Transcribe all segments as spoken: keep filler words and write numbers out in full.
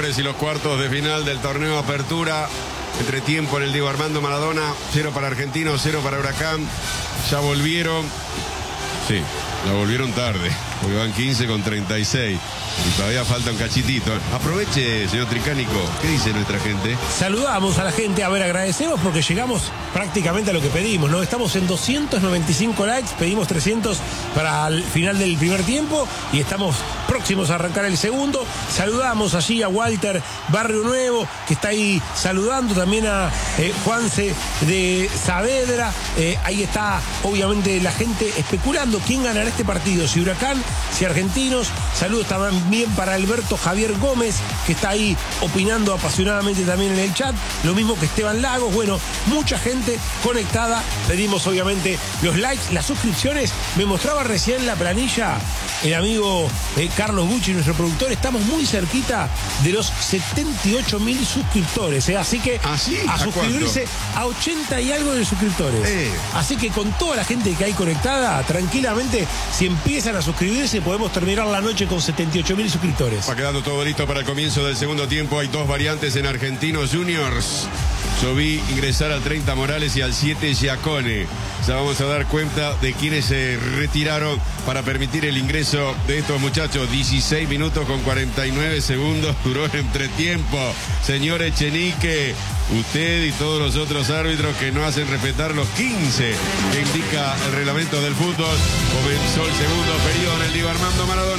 semifinales y los cuartos de final del torneo Apertura. Entretiempo en el Diego Armando Maradona. Cero para Argentinos, cero para Huracán. Ya volvieron. Sí, la volvieron tarde, porque van quince con treinta y seis. Y todavía falta un cachitito. Aproveche, señor Tricánico. ¿Qué dice nuestra gente? Saludamos a la gente. A ver, agradecemos porque llegamos prácticamente a lo que pedimos, ¿no? Estamos en doscientos noventa y cinco likes. Pedimos trescientos para el final del primer tiempo. Y estamos próximos a arrancar el segundo. Saludamos allí a Walter Barrio Nuevo, que está ahí saludando. También a eh, Juanse de Saavedra. Eh, ahí está, obviamente, la gente especulando quién ganará este partido. Si Huracán, si Argentinos. Saludos también bien para Alberto Javier Gómez, que está ahí opinando apasionadamente también en el chat. Lo mismo que Esteban Lagos. Bueno, mucha gente conectada. Pedimos obviamente los likes, las suscripciones. Me mostraba recién la planilla el amigo eh, Carlos Gucci, nuestro productor. Estamos muy cerquita de los setenta y ocho mil suscriptores. Eh. Así que ¿Ah, sí? a, ¿A suscribirse cuánto? a ochenta y algo de suscriptores. Eh. Así que con toda la gente que hay conectada, tranquilamente, si empiezan a suscribirse, podemos terminar la noche con setenta y ocho mil suscriptores. Va quedando todo listo para el comienzo del segundo tiempo. Hay dos variantes en Argentinos Juniors. Yo vi ingresar al treinta Morales y al siete Giacone. Ya vamos a dar cuenta de quienes se retiraron para permitir el ingreso de estos muchachos. dieciséis minutos con cuarenta y nueve segundos duró el entretiempo. Señor Echenique, usted y todos los otros árbitros que no hacen respetar los quince que indica el reglamento del fútbol. Comenzó el segundo periodo en el Diego Armando Maradona.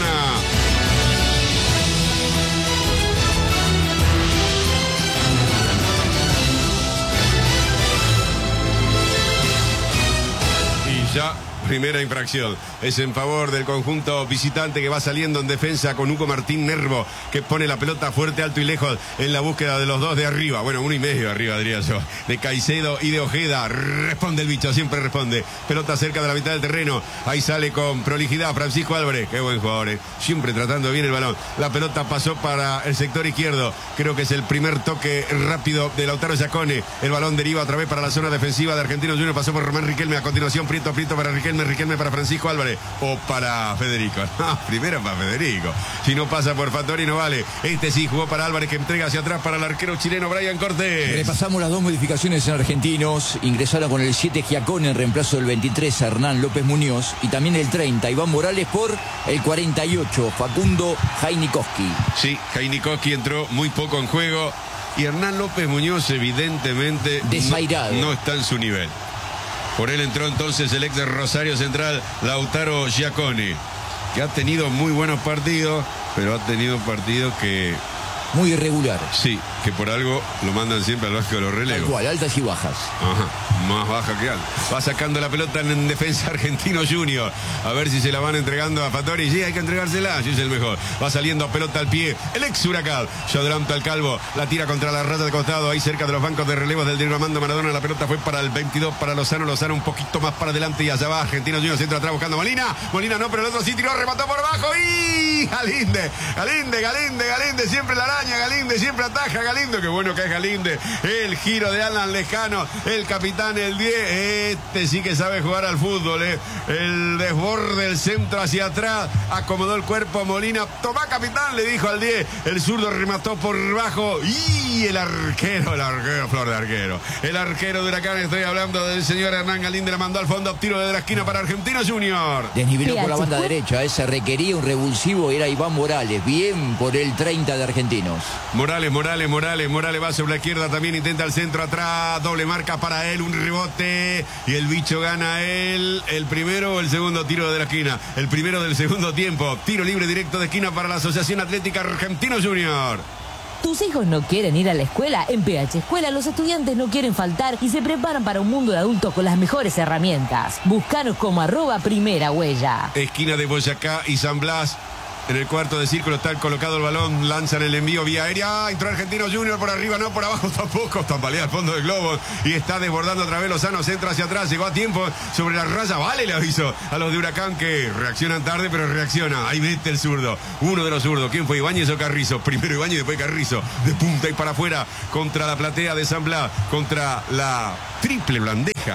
Ya, primera infracción. Es en favor del conjunto visitante que va saliendo en defensa con Hugo Martín Nervo, que pone la pelota fuerte, alto y lejos en la búsqueda de los dos de arriba. Bueno, uno y medio arriba, diría yo. De Caicedo y de Ojeda. Responde el bicho, siempre responde. Pelota cerca de la mitad del terreno. Ahí sale con prolijidad Francisco Álvarez. Qué buen jugador, eh. Siempre tratando bien el balón. La pelota pasó para el sector izquierdo. Creo que es el primer toque rápido de Lautaro Giacone. El balón deriva otra vez para la zona defensiva de Argentinos Juniors. Pasó por Román Riquelme. A continuación, Prieto, Prieto para Riquelme. Riquelme para Francisco Álvarez. O para Federico. No, primero para Federico. Si no pasa por Fattori no vale. Este sí jugó para Álvarez, que entrega hacia atrás para el arquero chileno Brian Cortés. Repasamos las dos modificaciones en Argentinos. Ingresaron con el siete Giacone en reemplazo del veintitrés Hernán López Muñoz. Y también el treinta Iván Morales por el cuarenta y ocho Facundo Jainikowski. Sí, Jainikowski entró muy poco en juego. Y Hernán López Muñoz evidentemente desairado. No, no está en su nivel. Por él entró entonces el ex de Rosario Central, Lautaro Giacone, que ha tenido muy buenos partidos, pero ha tenido partidos que... muy irregular. Sí, que por algo lo mandan siempre al banco de los relevos. Tal cual, altas y bajas. Ajá, más baja que alta. Va sacando la pelota en defensa Argentino Junior. A ver si se la van entregando a Fattori. Sí, hay que entregársela, sí es el mejor. Va saliendo a pelota al pie el ex Huracán. Yo adelanto al Calvo, la tira contra la raya de costado, ahí cerca de los bancos de relevos del Diego Armando Maradona. La pelota fue para el veintidós, para Lozano. Lozano un poquito más para adelante y allá va Argentino Junior, centro atrás buscando a Molina. Molina no, pero el otro sí tiró, remató por abajo y... Galinde, Galinde, Galinde, Galinde, siempre la araña, Galinde, siempre ataja Galindo. Qué bueno que es Galinde. El giro de Alan Lejano, el capitán, el diez. Este sí que sabe jugar al fútbol, eh. El desborde, el centro hacia atrás, acomodó el cuerpo Molina. Tomá, capitán, le dijo al diez. El zurdo remató por bajo y el arquero, el arquero, flor de arquero. El arquero de Huracán, estoy hablando del señor Hernán Galinde, la mandó al fondo, tiro de la esquina para Argentinos Junior. Desniveló por la banda derecha, ese requería un revulsivo, era Iván Morales, bien por el treinta de Argentinos. Morales, Morales, Morales, Morales va sobre la izquierda, también intenta el centro atrás, doble marca para él, un rebote y el bicho gana él, el primero o el segundo tiro de la esquina, el primero del segundo tiempo, tiro libre directo de esquina para la Asociación Atlética Argentinos Junior. ¿Tus hijos no quieren ir a la escuela? En P H Escuela los estudiantes no quieren faltar y se preparan para un mundo de adultos con las mejores herramientas. Búscanos como arroba primera huella. Esquina de Boyacá y San Blas. En el cuarto de círculo está colocado el balón, lanzan el envío vía aérea, entró Argentinos Junior por arriba, no por abajo tampoco, tambalea al fondo del globo y está desbordando otra vez Lozano, centra hacia atrás, llegó a tiempo sobre la raya, vale el aviso a los de Huracán que reaccionan tarde pero reacciona, ahí mete el zurdo, uno de los zurdos, ¿quién fue? Ibáñez o Carrizo, primero Ibáñez y después Carrizo, de punta y para afuera contra la platea de San Blas, contra la triple bandeja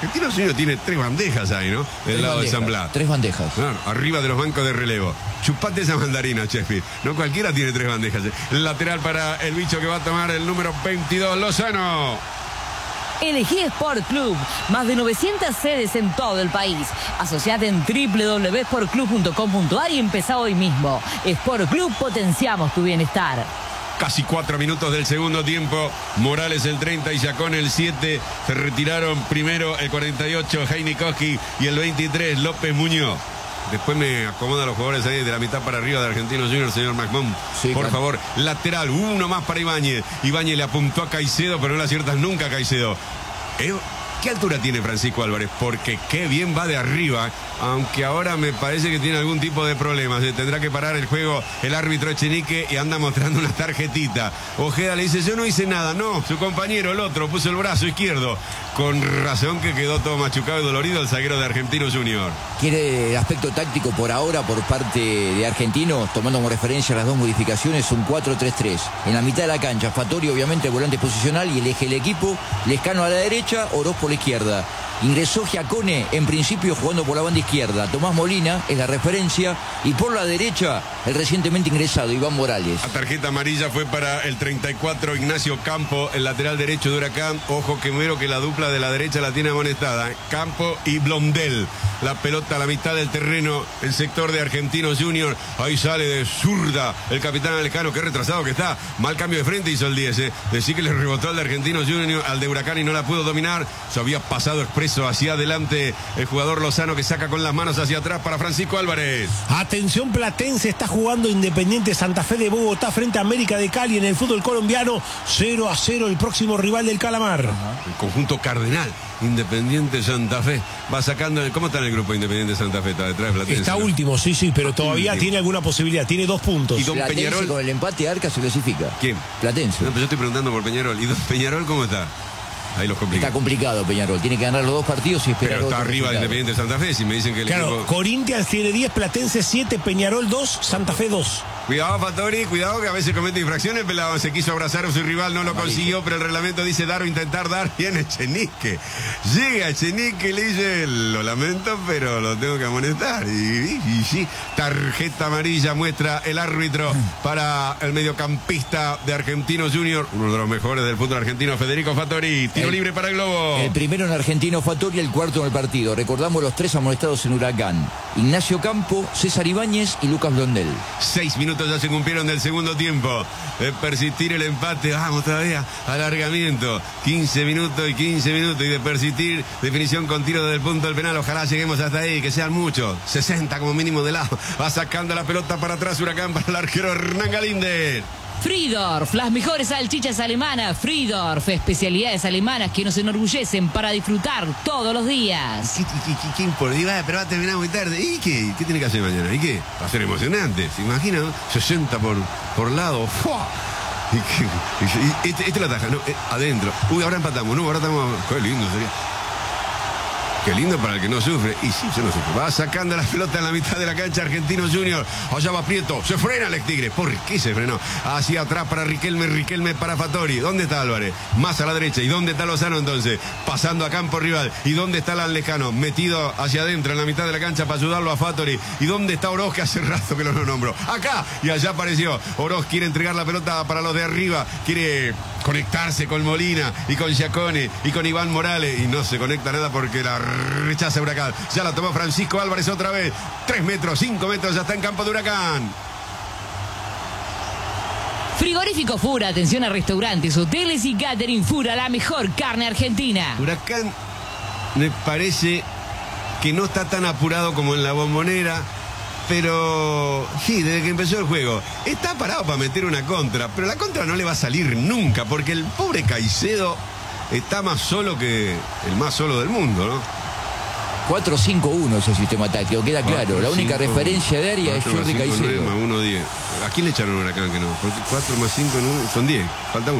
Argentinos Juniors tiene tres bandejas ahí, ¿no? Del Tres lado bandejas, de San Blas. Tres bandejas. Claro, arriba de los bancos de relevo. Chupate esa mandarina, Sheffield. No cualquiera tiene tres bandejas. El lateral para el bicho que va a tomar el número veintidós, Lozano. Elegí Sport Club, más de novecientas sedes en todo el país. Asociate en doble u doble u doble u punto sport club punto com punto a r y empezá hoy mismo. Sport Club, potenciamos tu bienestar. Casi cuatro minutos del segundo tiempo. Morales el treinta y Chacón el siete. Se retiraron primero el cuarenta y ocho, Heini Koski, y el veintitrés, López Muñoz. Después me acomoda a los jugadores ahí de la mitad para arriba de Argentinos Juniors, señor McMahon. Sí, por claro. favor, lateral, uno más para Ibáñez. Ibáñez le apuntó a Caicedo, pero no le aciertas nunca a Caicedo. Eh, ¿Qué altura tiene Francisco Álvarez? Porque qué bien va de arriba, aunque ahora me parece que tiene algún tipo de problemas. Eh, tendrá que parar el juego el árbitro Echenique y anda mostrando una tarjetita. Ojeda le dice, yo no hice nada. No, su compañero, el otro, puso el brazo izquierdo. Con razón que quedó todo machucado y dolorido el zaguero de Argentinos Juniors. Quiere aspecto táctico por ahora por parte de Argentinos, tomando como referencia las dos modificaciones, un cuatro tres tres. En la mitad de la cancha, Fattori obviamente volante posicional y el eje del equipo, Lescano a la derecha, Oroz por la izquierda. Ingresó Giacone, en principio jugando por la banda izquierda. Tomás Molina es la referencia. Y por la derecha, el recientemente ingresado, Iván Morales. La tarjeta amarilla fue para el treinta y cuatro, Ignacio Campo, el lateral derecho de Huracán. Ojo que mero que la dupla de la derecha la tiene amonestada. Campo y Blondel. La pelota a la mitad del terreno, el sector de Argentinos Juniors. Ahí sale de zurda el capitán Alejano. Qué retrasado que está. Mal cambio de frente hizo el diez. Eh. Decir que le rebotó al de Argentinos Juniors, al de Huracán, y no la pudo dominar. Se había pasado expreso hacia adelante el jugador Lozano, que saca con las manos hacia atrás para Francisco Álvarez. Atención, Platense está jugando Independiente Santa Fe de Bogotá frente a América de Cali en el fútbol colombiano. cero a cero el próximo rival del Calamar. El conjunto cardenal, Independiente Santa Fe. Va sacando. ¿Cómo está en el grupo Independiente Santa Fe? Está detrás de Platense. Está ¿no? último, sí, sí, pero todavía último. tiene alguna posibilidad. Tiene dos puntos. Y don Platense Peñarol. con el empate Arca se clasifica. ¿Quién? Platense. No, pero yo estoy preguntando por Peñarol. ¿Y don Peñarol cómo está? Ahí los complica. Está complicado Peñarol, tiene que ganar los dos partidos y esperar Pero está otro arriba de resultado. Independiente Santa Fe. Si me dicen que el Claro, equipo... Corinthians tiene diez, Platense siete, Peñarol dos, Santa Fe dos. Cuidado, Fattori, cuidado que a veces comete infracciones. Pelado se quiso abrazar a su rival, no lo consiguió, pero el reglamento dice dar o intentar dar. Viene Echenique. Llega Echenique y le dice, lo lamento, pero lo tengo que amonestar. Y, y, y sí, tarjeta amarilla muestra el árbitro para el mediocampista de Argentinos Juniors, uno de los mejores del fútbol argentino, Federico Fattori. Tiro El- libre para el Globo. El primero en Argentino Fattori, el cuarto en el partido. Recordamos los tres amonestados en Huracán: Ignacio Campo, César Ibáñez y Lucas Blondel. Seis minutos ya se cumplieron del segundo tiempo. De persistir el empate, vamos todavía, alargamiento. quince minutos y quince minutos. Y de persistir, definición con tiro desde el punto del penal. Ojalá lleguemos hasta ahí, que sean muchos. sesenta como mínimo de lado. Va sacando la pelota para atrás Huracán para el arquero Hernán Galíndez. Friedorf, las mejores salchichas alemanas. Friedorf, especialidades alemanas que nos enorgullecen para disfrutar todos los días. ¿Qué, qué, qué, qué importa? Y va, pero va a terminar muy tarde. ¿Y qué? ¿Qué tiene que hacer mañana? ¿Y qué? Va a ser emocionante. ¿Se imagina? ¿No? sesenta por, por lado. ¡Fua! ¿Y qué? Y este, este lo ataja, ¿no? Eh, adentro. Uy, ahora empatamos, ¿no? Ahora estamos... Qué lindo sería. Qué lindo para el que no sufre. Y sí, yo no sufro. Va sacando la pelota en la mitad de la cancha Argentinos Juniors. Allá va Prieto. Se frena Alex Tigre. ¿Por qué se frenó? Hacia atrás para Riquelme. Riquelme para Fattori. ¿Dónde está Álvarez? Más a la derecha. ¿Y dónde está Lozano entonces? Pasando a campo rival. ¿Y dónde está el Lejano? Metido hacia adentro en la mitad de la cancha para ayudarlo a Fattori. ¿Y dónde está Oroz? Que hace rato que no lo nombro. Acá. Y allá apareció. Oroz quiere entregar la pelota para los de arriba. Quiere conectarse con Molina y con Giacone y con Iván Morales. Y no se conecta nada porque la rechaza Huracán. Ya la tomó Francisco Álvarez otra vez. Tres metros, cinco metros, ya está en campo de Huracán. Frigorífico Fura, atención a restaurantes, hoteles y catering. Fura, la mejor carne argentina. Huracán me parece que no está tan apurado como en la Bombonera. Pero sí, desde que empezó el juego está parado para meter una contra. Pero la contra no le va a salir nunca, porque el pobre Caicedo está más solo que el más solo del mundo, ¿no? cuatro cinco uno ese sistema táctico, queda claro. La única cinco, referencia de área es cuatro más Jordi cinco, nueve Caicedo. más uno, diez. ¿A quién le echaron Huracán que no? Porque cuatro más cinco, nueve, son diez. Falta uno.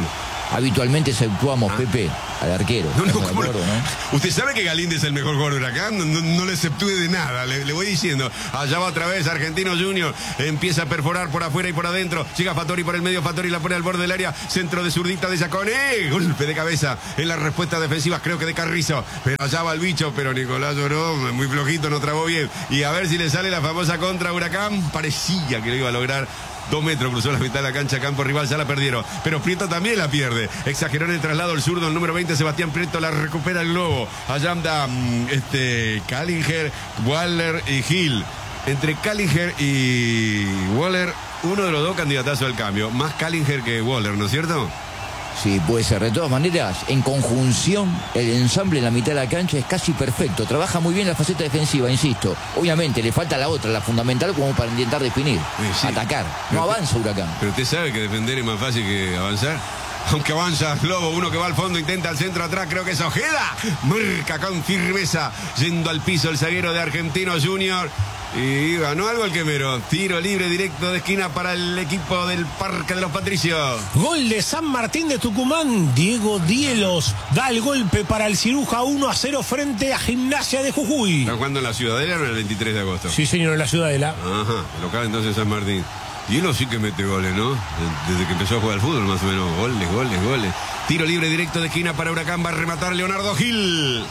Habitualmente exceptuamos, ah. Pepe, al arquero. No, no, ¿cómo acuerdo, no? Usted sabe que Galíndez es el mejor jugador de Huracán, no, no, no le exceptúe de nada, le, le voy diciendo. Allá va otra vez Argentino Junior, empieza a perforar por afuera y por adentro, llega Fattori por el medio, Fattori la pone al borde del área, centro de zurdita de Giacone, golpe de cabeza en la respuesta defensiva, creo que de Carrizo, pero allá va el bicho, pero Nicolás lloró, muy flojito, no trabó bien, y a ver si le sale la famosa contra Huracán, parecía que lo iba a lograr. Dos metros cruzó la mitad de la cancha, campo rival, ya la perdieron. Pero Prieto también la pierde. Exageró en el traslado el zurdo, el número veinte, Sebastián Prieto, la recupera el globo. Allá anda este, Callinger, Waller y Gil. Entre Callinger y Waller, uno de los dos candidatazos al cambio. Más Callinger que Waller, ¿no es cierto? Sí, puede ser. De todas maneras, en conjunción, el ensamble en la mitad de la cancha es casi perfecto. Trabaja muy bien la faceta defensiva, insisto. Obviamente, le falta la otra, la fundamental, como para intentar definir, sí, sí. atacar. No pero avanza Huracán. Pero usted sabe que defender es más fácil que avanzar. Aunque avanza Lobo, uno que va al fondo, intenta al centro atrás, creo que es Ojeda. Marca con firmeza, yendo al piso el zaguero de Argentino Junior. Y ganó algo el quemero. Tiro libre directo de esquina para el equipo del Parque de los Patricios. Gol de San Martín de Tucumán. Diego Dielos da el golpe para el Ciruja, uno a cero frente a Gimnasia de Jujuy. ¿Están jugando en la Ciudadela o en el veintitrés de agosto? Sí, señor, en la Ciudadela. Ajá, local entonces San Martín. Dielos sí que mete goles, ¿no? Desde que empezó a jugar al fútbol, más o menos. Goles, goles, goles. Tiro libre directo de esquina para Huracán. Va a rematar Leonardo Gil.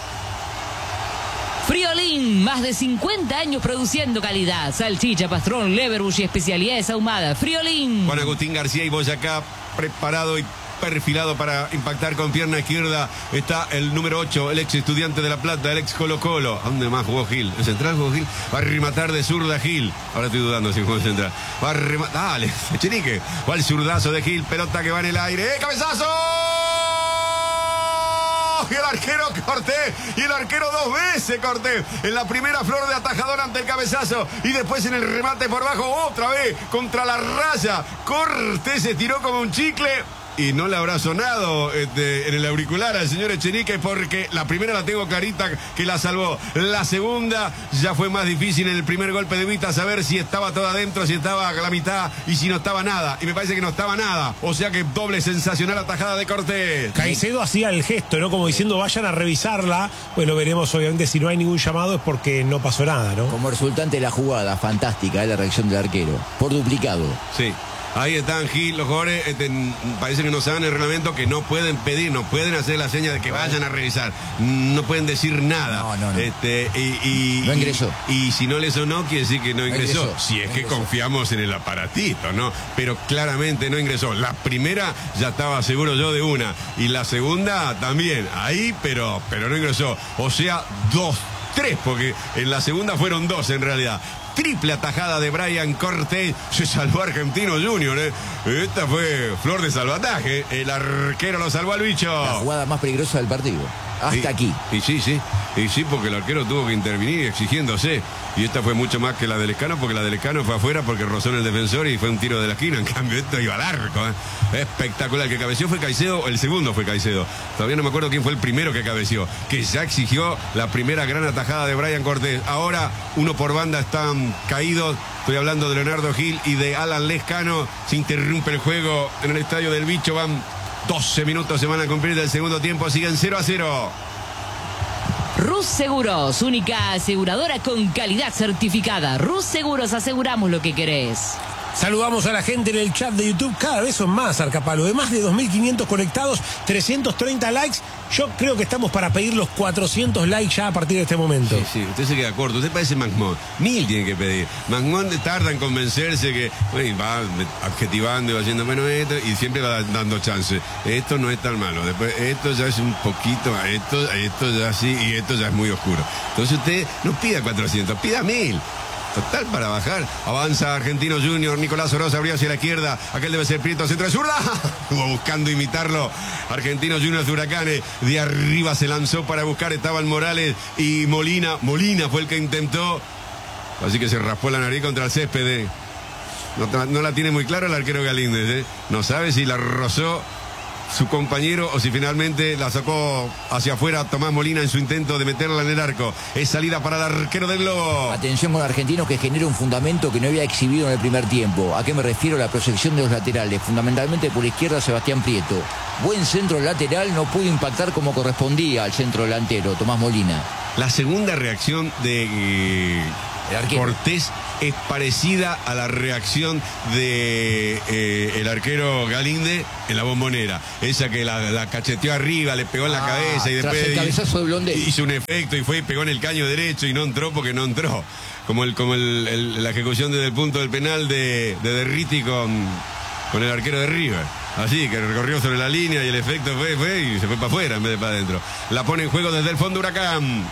Friolín, más de cincuenta años produciendo calidad. Salchicha, pastrón, leverbush y especialidades ahumadas. Friolín. Juan Agustín García y Boyacá, preparado y perfilado para impactar con pierna izquierda. Está el número ocho, el ex Estudiante de La Plata, el ex Colo Colo. ¿A dónde más jugó Gil? ¿En central jugó Gil? Va a rematar de zurda Gil. Ahora estoy dudando si jugó en central. Va a rematar. Dale, Chenique. Va el zurdazo de Gil. Pelota que va en el aire. ¡Eh, cabezazo! Y el arquero Cortés, y el arquero dos veces Cortés, en la primera flor de atajador ante el cabezazo, y después en el remate por bajo, otra vez contra la raya. Cortés se tiró como un chicle y no le habrá sonado este, en el auricular al señor Echenique, porque la primera la tengo clarita que la salvó. La segunda ya fue más difícil en el primer golpe de vista saber si estaba todo adentro, si estaba a la mitad y si no estaba nada. Y me parece que no estaba nada. O sea que doble sensacional atajada de Cortés. Caicedo hacía el gesto, ¿no? Como diciendo vayan a revisarla. Pues lo veremos obviamente, si no hay ningún llamado es porque no pasó nada, ¿no? Como resultante de la jugada, fantástica, ¿eh? La reacción del arquero. Por duplicado. Sí. Ahí están Gil, los jugadores este, parece que no saben el reglamento, que no pueden pedir, no pueden hacer la seña de que vayan a revisar, no pueden decir nada. No, no, no. Este, y, y, no ingresó. Y, y si no le sonó, quiere decir que no ingresó. No ingresó si es no que ingresó. Confiamos en el aparatito, ¿no? Pero claramente no ingresó. La primera ya estaba seguro yo de una. Y la segunda también. Ahí, pero, pero no ingresó. O sea, dos, tres, porque en la segunda fueron dos en realidad. Triple atajada de Brian Cortés. Se salvó Argentino Junior, ¿eh? Esta fue flor de salvataje. El arquero lo salvó al bicho. La jugada más peligrosa del partido. Hasta y, aquí. Y sí, sí. Y sí, porque el arquero tuvo que intervenir exigiéndose. Y esta fue mucho más que la del Escano, porque la del Escano fue afuera porque rozó en el defensor y fue un tiro de la esquina. En cambio, esto iba al arco, ¿eh? Espectacular. El que cabeció fue Caicedo, el segundo fue Caicedo. Todavía no me acuerdo quién fue el primero que cabeció. Que ya exigió la primera gran atajada de Brian Cortés. Ahora, uno por banda están caídos. Estoy hablando de Leonardo Gil y de Alan Lescano. Se interrumpe el juego en el estadio del Bicho. Van doce minutos, se van a cumplir del segundo tiempo. Siguen cero a cero. Rus Seguros, única aseguradora con calidad certificada. Rus Seguros, aseguramos lo que querés. Saludamos a la gente en el chat de YouTube. Cada vez son más, Arcapalo. De más de dos mil quinientos conectados, trescientos treinta likes. Yo creo que estamos para pedir los cuatrocientos likes ya a partir de este momento. Sí, sí, usted se queda corto. Usted parece Magmón. Mil tiene que pedir. Magmón tarda en convencerse que bueno, va adjetivando y va haciendo bueno esto y siempre va dando chance. Esto no es tan malo. Después esto ya es un poquito, esto, esto ya sí y esto ya es muy oscuro. Entonces usted no pida cuatrocientos, pida mil. Total para bajar. Avanza Argentino Junior. Nicolás Oroz abrió hacia la izquierda. Aquel debe ser Prieto, centro de zurda. Estuvo buscando imitarlo. Argentino Junior de Huracanes. De arriba se lanzó para buscar. Estaban Morales y Molina. Molina fue el que intentó. Así que se raspó la nariz contra el césped. No, no la tiene muy clara el arquero Galíndez, ¿eh? No sabe si la rozó su compañero o si finalmente la sacó hacia afuera Tomás Molina en su intento de meterla en el arco. Es salida para el arquero del Globo. Atención con Argentinos, que genera un fundamento que no había exhibido en el primer tiempo. ¿A qué me refiero? La proyección de los laterales, fundamentalmente por izquierda Sebastián Prieto. Buen centro lateral, no pudo impactar como correspondía al centro delantero, Tomás Molina. La segunda reacción de eh, Cortés es parecida a la reacción de eh, el arquero Galíndez en la Bombonera. Esa que la, la cacheteó arriba, le pegó en la ah, cabeza y después el cabezazo de Blondet hizo un efecto y fue y pegó en el caño derecho y no entró porque no entró. Como el como el, el, la ejecución desde el punto del penal de, de Derriti con, con el arquero de River. Así que recorrió sobre la línea y el efecto fue, fue y se fue para afuera en vez de para adentro. La pone en juego desde el fondo Huracán.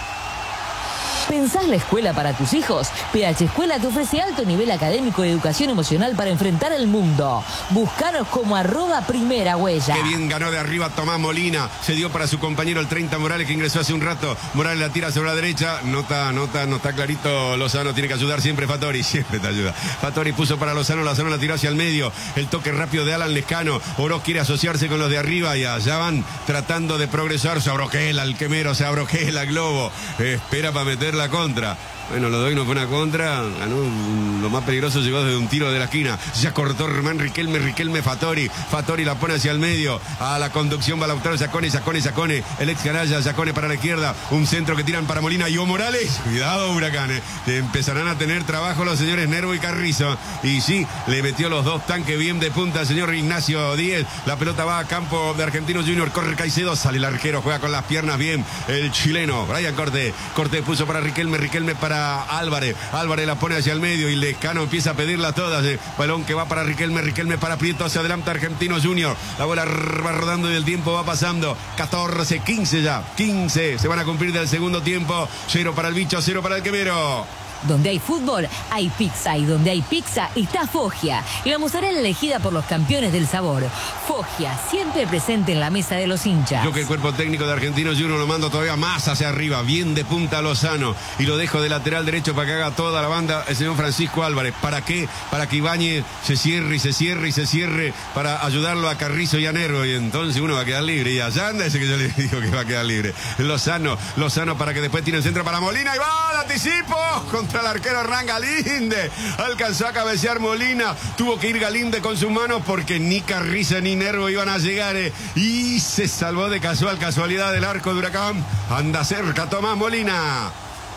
¿Pensás la escuela para tus hijos? P H Escuela te ofrece alto nivel académico y educación emocional para enfrentar el mundo. Búscanos como arroba primera huella. Qué bien ganó de arriba Tomás Molina. Se dio para su compañero el treinta Morales, que ingresó hace un rato. Morales la tira sobre la derecha. Nota, nota, no está clarito. Lozano tiene que ayudar siempre. Fattori siempre te ayuda. Fattori puso para Lozano. Lozano la tiró hacia el medio. El toque rápido de Alan Lescano. Oroz quiere asociarse con los de arriba y allá van tratando de progresar. Se abroquela el quemero, se abroquela el Globo. Espera para meter la contra. Bueno, lo doy, no fue una contra. Ganó, lo más peligroso llegó desde un tiro de la esquina. Ya cortó Román Riquelme, Riquelme Fattori. Fattori la pone hacia el medio. A la conducción va Lautaro Giacone, Giacone, Giacone. El ex canalla, Giacone para la izquierda. Un centro que tiran para Molina y O Morales. Cuidado, Huracán. Eh. Empezarán a tener trabajo los señores Nervo y Carrizo. Y sí, le metió los dos tanques bien de punta al señor Ignacio Díez. La pelota va a campo de Argentinos Junior. Corre Caicedo, sale el arquero, juega con las piernas bien. El chileno, Brian Cortés. Cortés puso para Riquelme, Riquelme para Álvarez. Álvarez la pone hacia el medio y Lescano empieza a pedirla todas. Eh. Balón que va para Riquelme, Riquelme para Prieto, hacia adelante Argentinos Junior. La bola va rodando y el tiempo va pasando. catorce, quince ya. quince se van a cumplir del segundo tiempo. Cero para el bicho, cero para el quemero. Donde hay fútbol, hay pizza. Y donde hay pizza, está Foggia. Y la mozzarella elegida por los campeones del sabor. Foggia, siempre presente en la mesa de los hinchas. Yo que el cuerpo técnico de Argentinos Junior lo mando todavía más hacia arriba. Bien de punta a Lozano. Y lo dejo de lateral derecho para que haga toda la banda el señor Francisco Álvarez. ¿Para qué? Para que Ibáñez se cierre y se cierre y se cierre para ayudarlo a Carrizo y a Nervo. Y entonces uno va a quedar libre. Y allá anda ese que yo le digo que va a quedar libre. Lozano, Lozano para que después tire el centro para Molina. Y va al anticipo. Con el arquero Hernán Galíndez. Alcanzó a cabecear Molina. Tuvo que ir Galíndez con sus manos porque ni Carrizo ni Nervo iban a llegar. Eh. Y se salvó de casual casualidad del arco de Huracán. Anda cerca Tomás Molina.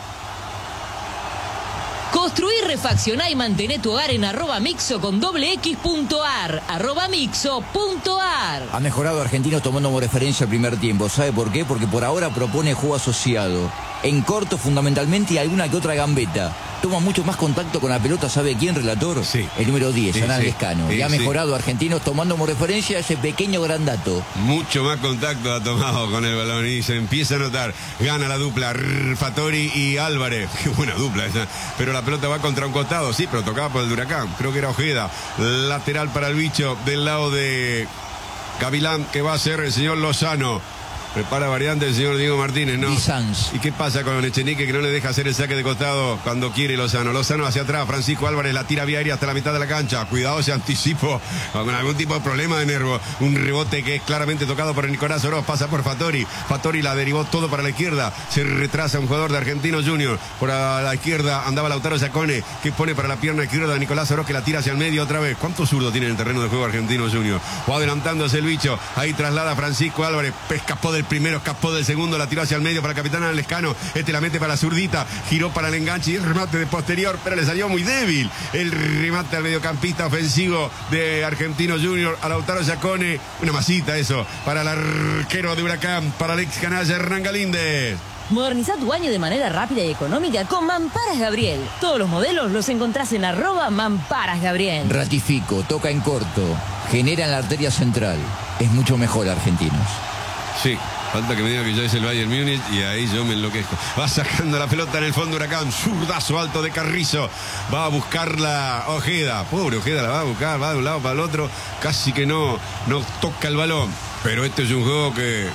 Construir, refaccionar y mantener tu hogar en arroba mixo con doble x punto ar. Arroba mixo punto ar. Ha mejorado Argentinos tomando como referencia el primer tiempo. ¿Sabe por qué? Porque por ahora propone juego asociado. En corto fundamentalmente y alguna que otra gambeta. Toma mucho más contacto con la pelota, ¿sabe quién, relator? Sí. El número diez, sí, Alan sí. Lescano. Sí, y ha sí. mejorado Argentinos tomando como referencia ese pequeño gran dato. Mucho más contacto ha tomado con el balón y se empieza a notar. Gana la dupla Fattori y Álvarez. Qué buena dupla esa. Pero la pelota va contra un costado, sí, pero tocaba por el de Huracán. Creo que era Ojeda. Lateral para el bicho del lado de Gavilán, que va a ser el señor Lozano. Prepara variante el señor Diego Martínez, ¿no? Sanz. ¿Y qué pasa con Echenique que no le deja hacer el saque de costado cuando quiere Lozano? Lozano hacia atrás, Francisco Álvarez la tira vía aérea hasta la mitad de la cancha. Cuidado ese anticipo con algún tipo de problema de nervo. Un rebote que es claramente tocado por Nicolás Oroz, pasa por Fattori. Fattori la derivó todo para la izquierda. Se retrasa un jugador de Argentinos Junior. Por la izquierda andaba Lautaro Giacone, que pone para la pierna izquierda a Nicolás Oroz, que la tira hacia el medio otra vez. ¿Cuánto zurdo tiene en el terreno de juego Argentinos Junior? Va adelantándose el bicho. Ahí traslada Francisco Álvarez. Escapó del primero, escapó del segundo, la tiró hacia el medio para el capitán Lescano. Este la mete para la zurdita, giró para el enganche y el remate de posterior, pero le salió muy débil. El remate al mediocampista ofensivo de Argentinos Junior, a Lautaro Giacone. Una masita eso para el arquero de Huracán, para el ex canalla Hernán Galíndez. Moderniza tu baño de manera rápida y económica con Mamparas Gabriel. Todos los modelos los encontrás en arroba Mamparas Gabriel. Ratifico, toca en corto, genera en la arteria central. Es mucho mejor Argentinos. Sí, falta que me diga que ya es el Bayern Múnich y ahí yo me enloquezco. Va sacando la pelota en el fondo Huracán, zurdazo alto de Carrizo. Va a buscar la Ojeda. Pobre Ojeda, la va a buscar, va de un lado para el otro. Casi que no, no toca el balón. Pero este es un juego que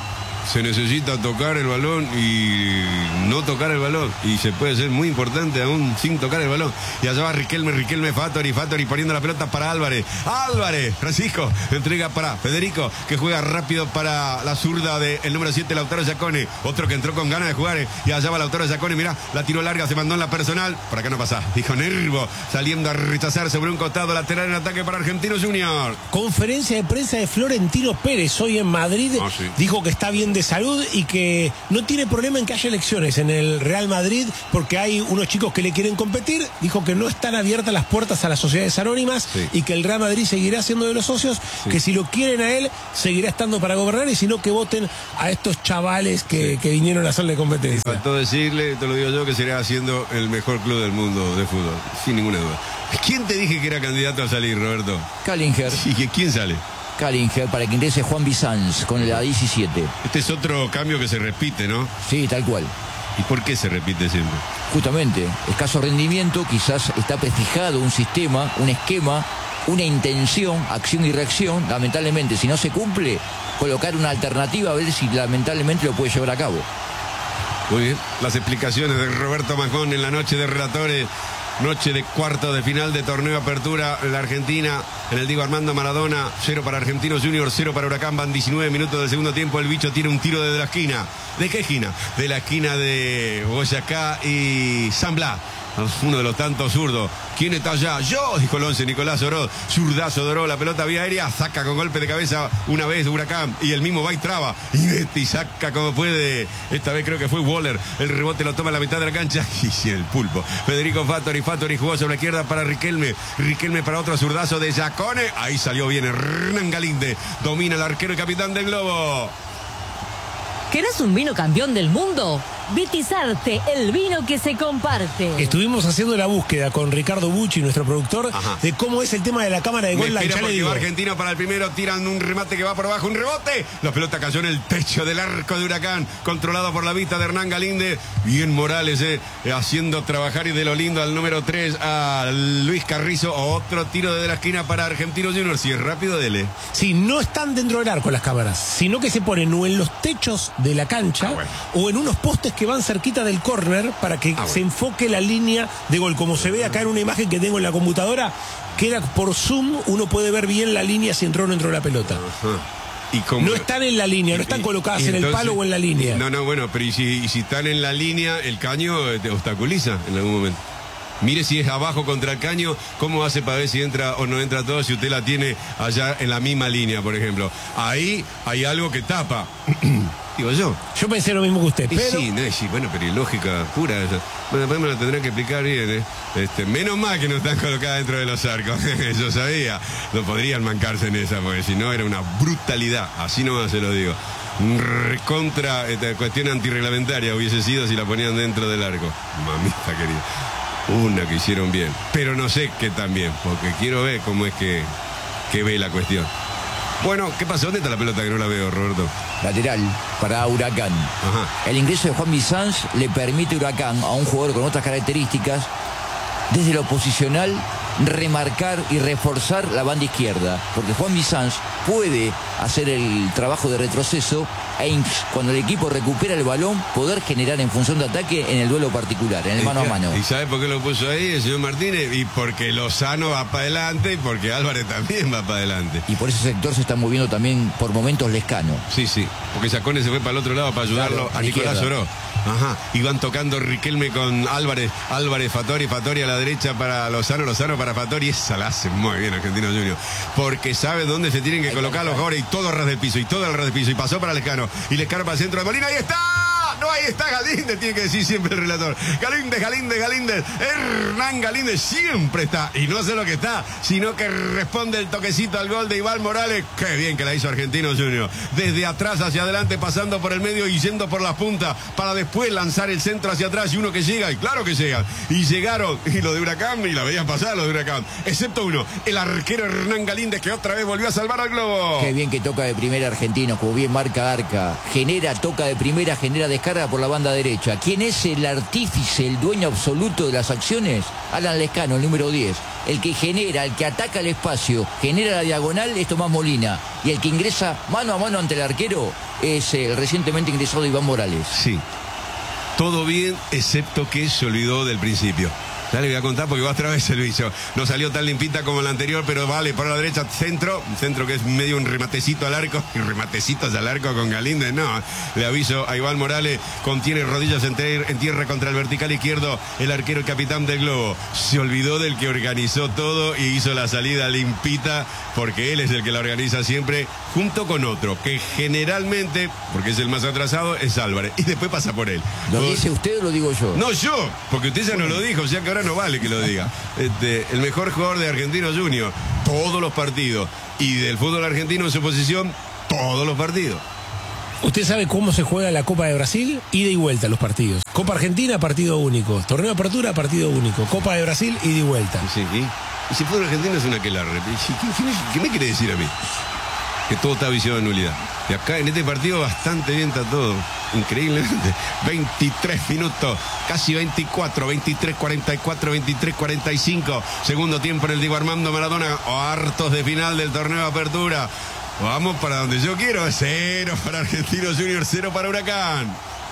se necesita tocar el balón y no tocar el balón. Y se puede ser muy importante aún sin tocar el balón. Y allá va Riquelme, Riquelme, Fattori, Fattori poniendo la pelota para Álvarez. Álvarez, Francisco, entrega para Federico, que juega rápido para la zurda del número siete, Lautaro Giacone. Otro que entró con ganas de jugar. Y allá va Lautaro Giacone, mirá, la tiró larga, se mandó en la personal. Por acá no pasa, dijo Nervo, saliendo a rechazar sobre un costado lateral en ataque para Argentinos Junior. Conferencia de prensa de Florentino Pérez hoy en Madrid. Oh, sí. Dijo que está bien de salud y que no tiene problema en que haya elecciones en el Real Madrid porque hay unos chicos que le quieren competir. Dijo que no están abiertas las puertas a las sociedades anónimas, sí, y que el Real Madrid seguirá siendo de los socios, sí, que si lo quieren a él seguirá estando para gobernar y si no que voten a estos chavales que, sí, que vinieron a hacerle competencia. Faltó decirle, te lo digo yo, que sería siendo el mejor club del mundo de fútbol, sin ninguna duda. ¿Quién te dije que era candidato a salir, Roberto? Kallinger. ¿Y quién sale? Kallinger, para que ingrese Juan Bizanz con la diecisiete. Este es otro cambio que se repite, ¿no? Sí, tal cual. ¿Y por qué se repite siempre? Justamente, escaso rendimiento, quizás está prefijado un sistema, un esquema, una intención, acción y reacción. Lamentablemente, si no se cumple, colocar una alternativa a ver si lamentablemente lo puede llevar a cabo. Muy bien, las explicaciones de Roberto Majón en la noche de relatores. Noche de cuarto de final de torneo Apertura en la Argentina, en el Diego Armando Maradona. Cero para Argentinos Juniors, cero para Huracán. Van diecinueve minutos del segundo tiempo. El bicho tiene un tiro desde la esquina. ¿De qué esquina? De la esquina de Boyacá y San Blas. Uno de los tantos zurdos. ¿Quién está allá? Yo, dijo el once, Nicolás Oró. Zurdazo Doró, la pelota vía aérea, saca con golpe de cabeza una vez Huracán y el mismo va y traba. Y Betty saca como puede. Esta vez creo que fue Waller. El rebote lo toma en la mitad de la cancha. Y si el pulpo. Federico Fattori, Fattori jugó sobre la izquierda para Riquelme. Riquelme para otro zurdazo de Giacone. Ahí salió bien Hernán Galinde. Domina el arquero y capitán del Globo. ¿Querés un vino campeón del mundo? Vitizarte, el vino que se comparte. Estuvimos haciendo la búsqueda con Ricardo Bucci, nuestro productor, ajá, de cómo es el tema de la cámara de gol. Ya le digo. Argentino para el primero, tiran un remate que va por abajo, un rebote. La pelota cayó en el techo del arco de Huracán, controlado por la vista de Hernán Galinde. Bien Morales, eh, haciendo trabajar y de lo lindo al número tres, a Luis Carrizo. Otro tiro desde la esquina para Argentinos Juniors. Si es rápido, dele. Sí, no están dentro del arco las cámaras, sino que se ponen o en los techos de la cancha, ah, bueno, o en unos postes que van cerquita del córner para que ah, se bueno. enfoque la línea de gol. Como se ve acá en una imagen que tengo en la computadora, queda por zoom, uno puede ver bien la línea si entró o no entró la pelota. Ajá. ¿Y cómo? No están en la línea, no están colocadas en el palo o en la línea. No, no, bueno, pero y si, y si están en la línea, el caño te obstaculiza en algún momento. Mire si es abajo contra el caño, cómo hace para ver si entra o no entra todo, si usted la tiene allá en la misma línea, por ejemplo. Ahí hay algo que tapa. Digo yo. Yo pensé lo mismo que usted, pero... Sí, no, sí, bueno, pero lógica pura esa. Bueno, después me lo tendrán que explicar bien, ¿eh? Este, menos mal que no están colocadas dentro de los arcos. Yo sabía. No podrían mancarse en esa, porque si no era una brutalidad. Así nomás se lo digo. Recontra, esta cuestión antirreglamentaria hubiese sido si la ponían dentro del arco. Mamita querida. Una que hicieron bien. Pero no sé qué tan bien, porque quiero ver cómo es que, que ve la cuestión. Bueno, ¿qué pasó? ¿Dónde está la pelota que no la veo, Roberto? Lateral para Huracán. Ajá. El ingreso de Juan Bizanz le permite a Huracán, a un jugador con otras características, desde lo posicional, remarcar y reforzar la banda izquierda. Porque Juan Bizanz puede hacer el trabajo de retroceso e cuando el equipo recupera el balón, poder generar en función de ataque en el duelo particular, en el mano a mano. ¿Y sabe por qué lo puso ahí el señor Martínez? Y porque Lozano va para adelante y porque Álvarez también va para adelante. Y por ese sector se está moviendo también por momentos Lescano. Sí, sí, porque Giacone se fue para el otro lado para ayudarlo, claro, a Nicolás Oró. Ajá, y van tocando Riquelme con Álvarez, Álvarez, Fattori, Fattori a la derecha para Lozano, Lozano para Fattori. Esa la hace muy bien Argentino Junior, porque sabe dónde se tienen que ahí colocar los jugadores y todo al ras del piso, y todo al ras del piso, y pasó para Lescano, y Lescano para el centro de Molina, ahí está. No, ahí está Galíndez, tiene que decir siempre el relator. Galíndez, Galíndez, Galíndez. Hernán Galíndez siempre está. Y no sé lo que está, sino que responde el toquecito al gol de Iván Morales. Qué bien que la hizo Argentinos Junior. Desde atrás hacia adelante, pasando por el medio y yendo por las puntas, para después lanzar el centro hacia atrás. Y uno que llega, y claro que llegan. Y llegaron, y lo de Huracán, y la veían pasar, lo de Huracán. Excepto uno, el arquero Hernán Galíndez, que otra vez volvió a salvar al Globo. Qué bien que toca de primera Argentino, como bien marca Arca. Genera, toca de primera, genera descanso descarga por la banda derecha. ¿Quién es el artífice, el dueño absoluto de las acciones? Alan Lescano, el número diez. El que genera, el que ataca el espacio, genera la diagonal, es Tomás Molina. Y el que ingresa mano a mano ante el arquero es el recientemente ingresado Iván Morales. Sí. Todo bien, excepto que se olvidó del principio. Ya le voy a contar porque va otra vez el bicho. No salió tan limpita como la anterior, pero vale, por la derecha, centro. Centro que es medio un rematecito al arco. Y rematecitos al arco con Galíndez, no. Le aviso a Iván Morales, contiene rodillas en, en tierra contra el vertical izquierdo. El arquero, el capitán del Globo. Se olvidó del que organizó todo y hizo la salida limpita, porque él es el que la organiza siempre, junto con otro, que generalmente, porque es el más atrasado, es Álvarez. Y después pasa por él. ¿Lo dice usted o lo digo yo? No, yo, porque usted ya no lo dijo, o sea que ahora no vale que lo diga. Este, el mejor jugador de Argentino Junior, todos los partidos. Y del fútbol argentino en su posición, todos los partidos. ¿Usted sabe cómo se juega la Copa de Brasil? Ida y vuelta los partidos. Copa Argentina, partido único. Torneo de Apertura, partido único. Copa de Brasil, ida y vuelta. Sí, ¿y? Y si el fútbol argentino es una aquelarre. ¿Qué, qué, ¿Qué me quiere decir a mí? Que todo está viciado de nulidad. Y acá en este partido bastante bien está todo. Increíblemente. veintitrés minutos, casi veinticuatro, veintitrés cuarenta y cuatro, veintitrés cuarenta y cinco. Segundo tiempo en el Diego Armando Maradona. Hartos de final del torneo de Apertura. Vamos para donde yo quiero. Cero para Argentinos Junior, cero para Huracán.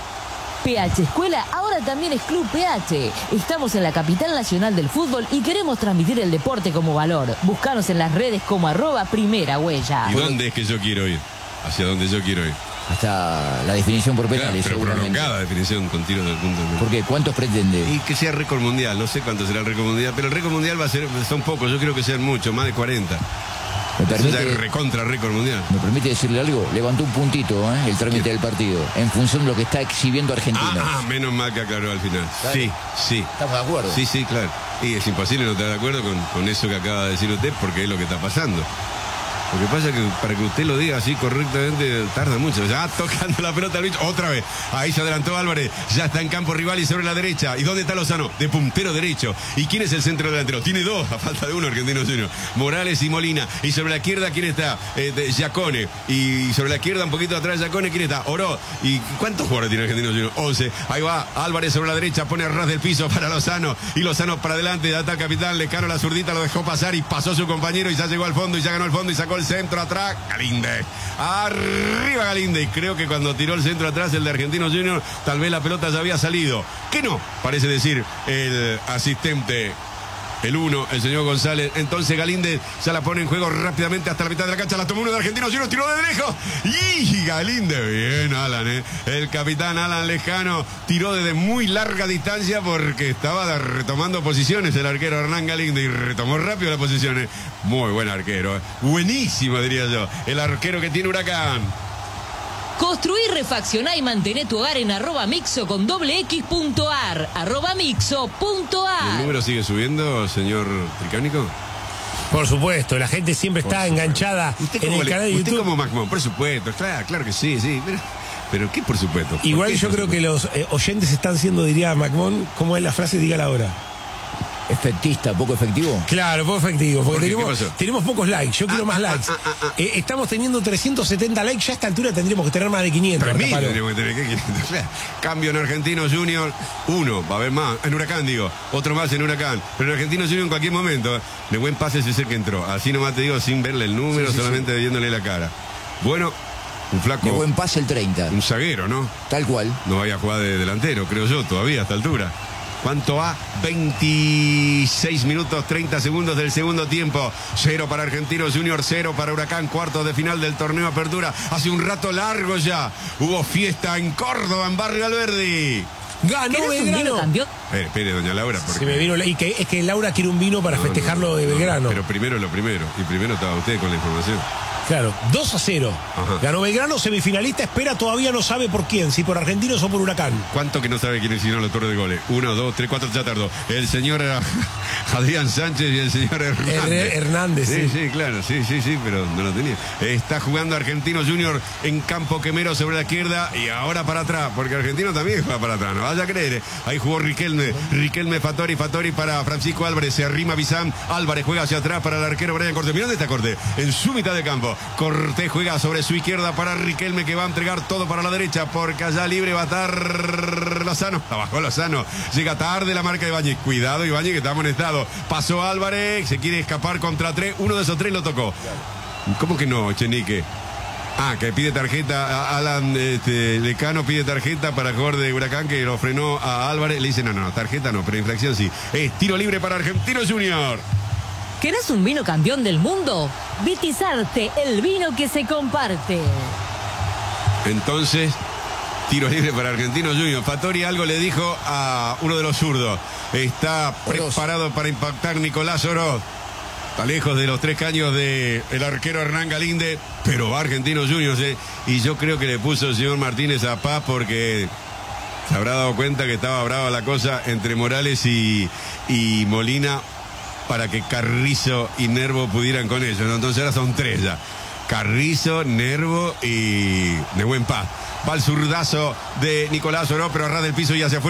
P H Escuela ahora también es Club P H. Estamos en la capital nacional del fútbol y queremos transmitir el deporte como valor. Búscanos en las redes como arroba primera huella. ¿Y dónde es que yo quiero ir? Hacia dónde yo quiero ir. Hasta la definición por penales, claro, pero seguramente. prolongada definición con tiros del punto. ¿Por qué? ¿Cuántos pretende? Y que sea récord mundial. No sé cuánto será el récord mundial, pero el récord mundial va a ser, son pocos. Yo creo que sean muchos, más de cuarenta. ¿Me permite, Eso ya es recontra récord mundial. ¿Me permite decirle algo? Levantó un puntito ¿eh? el trámite del partido, en función de lo que está exhibiendo Argentina. Ah, ah, menos mal que aclaró al final. Claro. Sí, sí. ¿Estamos de acuerdo? Sí, sí, claro. Y es imposible no estar de acuerdo con, con eso que acaba de decir usted, porque es lo que está pasando. Lo que pasa es que para que usted lo diga así correctamente tarda mucho. Ya tocando la pelota al bicho. Otra vez. Ahí se adelantó Álvarez. Ya está en campo rival y sobre la derecha. ¿Y dónde está Lozano? De puntero derecho. ¿Y quién es el centro delantero? Tiene dos, a falta de uno, Argentino Junior. Morales y Molina. Y sobre la izquierda, ¿quién está? Eh, de Giacone. Y sobre la izquierda, un poquito atrás de Giacone, ¿quién está? Oro. ¿Y cuántos jugadores tiene Argentino Junior? once. Ahí va Álvarez sobre la derecha. Pone a ras del piso para Lozano. Y Lozano para adelante. Ya está el capitán. Lescano la zurdita. Lo dejó pasar y pasó su compañero. Y ya llegó al fondo. Y ya ganó al fondo. Y sacó el centro atrás. Galíndez, arriba Galíndez. Y creo que cuando tiró el centro atrás el de Argentinos Junior, tal vez la pelota ya había salido. Que no, parece decir el asistente, el uno, el señor González. Entonces Galíndez ya la pone en juego rápidamente hasta la mitad de la cancha. La tomó uno de Argentinos Junior, tiró de lejos. Y Galíndez, bien Alan, ¿eh? El capitán Alan Lescano tiró desde muy larga distancia porque estaba retomando posiciones el arquero Hernán Galíndez y retomó rápido las posiciones. Muy buen arquero, ¿eh? Buenísimo diría yo, el arquero que tiene Huracán. Construí, refaccioná y mantener tu hogar en arroba mixo con doble x punto ar. Arroba mixo punto ar. ¿El número sigue subiendo, señor Tricánico? Por supuesto, la gente siempre Por está supuesto. enganchada en el le, canal de usted YouTube. como Macmón, por supuesto, claro, claro que sí, sí. Pero, pero ¿qué por supuesto? ¿Por Igual qué, yo por creo supuesto? que los eh, oyentes están siendo, diría Macmón, ¿cómo es la frase? Diga la hora. Efectista, poco efectivo. Claro, poco efectivo, porque ¿Por qué? tenemos, ¿Qué pasó? tenemos pocos likes, yo quiero Ah, más ah, likes. ah, ah, ah. Eh, estamos teniendo trescientos setenta likes, ya a esta altura tendríamos que tener más de quinientos. Tres mil Marta Palo. tendríamos que tener, ¿qué quinientos? Cambio en Argentinos Junior, uno, va a haber más, en Huracán digo, otro más en Huracán, pero en Argentinos Junior en cualquier momento, de buen pase es ese que entró, así nomás te digo sin verle el número, Sí, sí, solamente viéndole la cara. Bueno, un flaco, De buen pase el treinta. un zaguero, ¿no? Tal cual. No vaya a jugar de delantero, creo yo, todavía a esta altura. ¿Cuánto va? veintiséis minutos, treinta segundos del segundo tiempo. Cero para Argentinos Junior, cero para Huracán, cuartos de final del torneo Apertura. Hace un rato largo ya. Hubo fiesta en Córdoba, en Barrio Alberdi. Ganó ¿Querés un vino Belgrano. campeón? Espere, espere, doña Laura. Porque... Se me vino la- y que es que Laura quiere un vino para No, festejarlo no, de no, Belgrano. Pero primero lo primero. Y primero estaba usted con la información. Claro, dos a cero. Ajá. Ganó Belgrano, semifinalista, espera, todavía no sabe por quién, si por Argentinos o por Huracán. ¿Cuánto que no sabe quién hicieron los torres de goles? Uno, dos, tres, cuatro, ya tardó. El señor era Adrián Sánchez y el señor Hernández. Her- Hernández, sí. sí. Sí, claro, sí, sí, sí, pero no lo tenía. Está jugando Argentino Junior en campo quemero sobre la izquierda y ahora para atrás, porque Argentino también juega para atrás, no vaya a creer. ¿eh? Ahí jugó Riquelme. Riquelme. Riquelme, Fattori, Fattori para Francisco Álvarez. Se arrima Bizán. Álvarez juega hacia atrás para el arquero Brian Cortés. Mirá dónde está Cortés. En su mitad de campo. Cortés juega sobre su izquierda para Riquelme, que va a entregar todo para la derecha, porque allá libre va a estar Lozano. Abajo Lozano. Llega tarde la marca de Ibáñez. Cuidado Ibáñez, que está amonestado. Pasó Álvarez. Se quiere escapar contra tres. Uno de esos tres lo tocó. ¿Cómo que no, Chenique? Ah, que pide tarjeta, Alan este, Lecano pide tarjeta para el jugador de Huracán, que lo frenó a Álvarez. Le dice, no, no, tarjeta no, pero infracción sí. Es tiro libre para Argentinos Juniors. ¿Querés un vino campeón del mundo? Vitizarte, el vino que se comparte. Entonces, tiro libre para Argentinos Juniors. Fattori algo le dijo a uno de los zurdos. Está preparado para impactar Nicolás Oroz. Está lejos de los tres caños del arquero Hernán Galinde, pero va Argentinos Juniors, ¿eh? Y yo creo que le puso el señor Martínez a Paz porque se habrá dado cuenta que estaba brava la cosa entre Morales y, y Molina para que Carrizo y Nervo pudieran con ellos, ¿no? Entonces ahora son tres ya. Carrizo, Nervo y Nehuen Paz. Va el zurdazo de Nicolás Oroz, pero a ras del piso y hacia afuera.